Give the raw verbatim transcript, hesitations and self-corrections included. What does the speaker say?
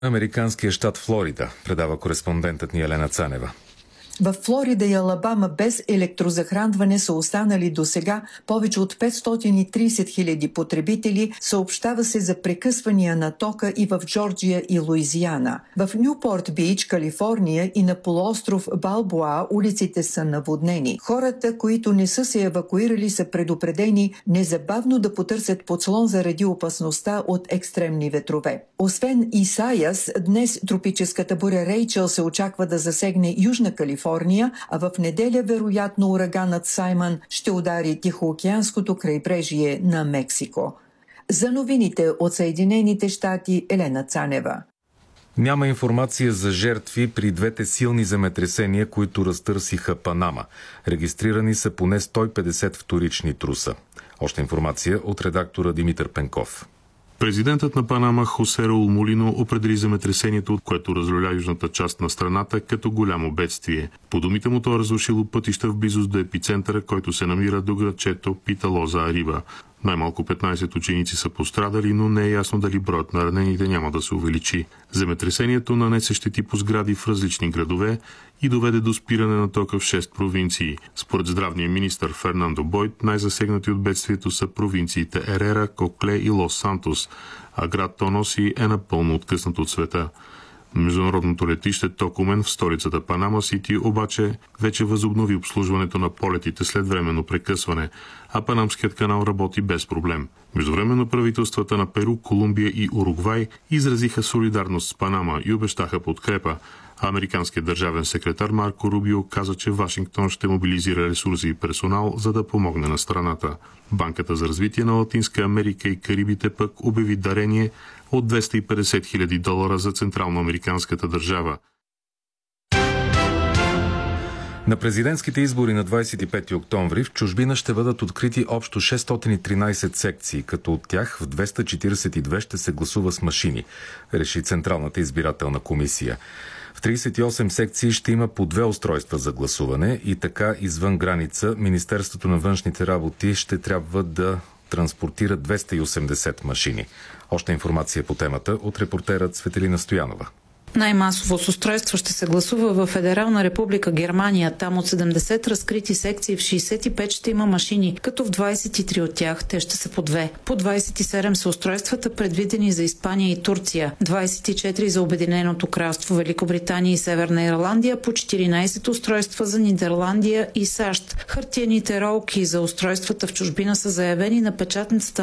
Американския щат Флорида, предава кореспондентът ни Елена Цанева. В Флорида и Алабама без електрозахранване са останали досега повече от петстотин и тридесет хиляди потребители, съобщава се за прекъсвания на тока и в Джорджия и Луизиана. В Нюпорт Бич, Калифорния и на полуостров Балбоа улиците са наводнени. Хората, които не са се евакуирали, са предупредени незабавно да потърсят подслон заради опасността от екстремни ветрове. Освен Исайас, днес тропическата буря Рейчел се очаква да засегне Южна Калифорния, а в неделя вероятно ураганът Саймън ще удари Тихоокеанското крайбрежие на Мексико. За новините от Съединените щати, Елена Цанева. Няма информация за жертви при двете силни земетресения, които разтърсиха Панама. Регистрирани са поне сто и петдесет вторични труса. Още информация от редактора Димитър Пенков. Президентът на Панама Хосе Раул Молино определи земетресението, което разлюля южната част на страната, като голямо бедствие. По думите му то е разрушило пътища в близост до епицентъра, който се намира до градчето Питалоза Ариба. Най-малко петнадесет ученици са пострадали, но не е ясно дали броят на ранените няма да се увеличи. Земетресението нанесе щети по сгради в различни градове и доведе до спиране на тока в шест провинции. Според здравния министър Фернандо Бойд, най-засегнати от бедствието са провинциите Ерера, Кокле и Лос Сантос, а град Тоноси е напълно откъснат от света. Международното летище Токумен в столицата Панама Сити обаче вече възобнови обслужването на полетите след временно прекъсване, а Панамският канал работи без проблем. Междувременно правителствата на Перу, Колумбия и Уругвай изразиха солидарност с Панама и обещаха подкрепа. Американският държавен секретар Марко Рубио каза, че Вашингтон ще мобилизира ресурси и персонал, за да помогне на страната. Банката за развитие на Латинска Америка и Карибите пък обяви дарение от двеста и петдесет хиляди долара за централноамериканската държава. На президентските избори на двадесет и пети октомври в чужбина ще бъдат открити общо шестстотин и тринадесет секции, като от тях в двеста четиридесет и две ще се гласува с машини, реши Централната избирателна комисия. В тридесет и осем секции ще има по две устройства за гласуване и така извън граница Министерството на външните работи ще трябва да транспортира двеста и осемдесет машини. Още информация по темата от репортерът Светелина Стоянова. Най-масово с устройство ще се гласува в Федерална република Германия. Там от седемдесет разкрити секции в шейсет и пет ще има машини, като в двадесет и три от тях те ще са по две. По двадесет и седем са устройствата, предвидени за Испания и Турция, двадесет и четири за Обединеното кралство, Великобритания и Северна Ирландия, по четиринадесет устройства за Нидерландия и САЩ. Хартиените ролки за устройствата в чужбина са заявени на печатницата